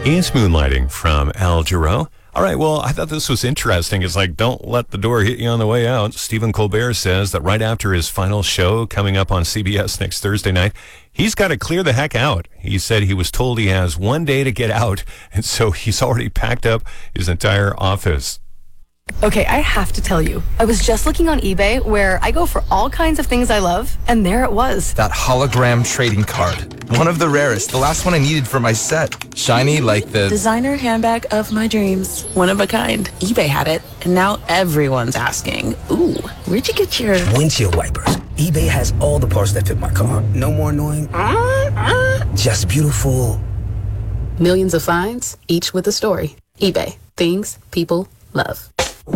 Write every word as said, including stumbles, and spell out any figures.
It's Moonlighting from Al Jarreau. All right, well, I thought this was interesting. It's like, don't let the door hit you on the way out. Stephen Colbert says that right after his final show coming up on C B S next Thursday night, he's got to clear the heck out. He said he was told he has one day to get out, and so he's already packed up his entire office. Okay, I have to tell you, I was just looking on eBay where I go for all kinds of things I love, and there it was. That hologram trading card. One of the rarest. The last one I needed for my set. Shiny like the... designer handbag of my dreams. One of a kind. eBay had it, and now everyone's asking, ooh, where'd you get your... windshield wipers. eBay has all the parts that fit my car. No more annoying... just beautiful. Millions of finds, each with a story. eBay. Things people love.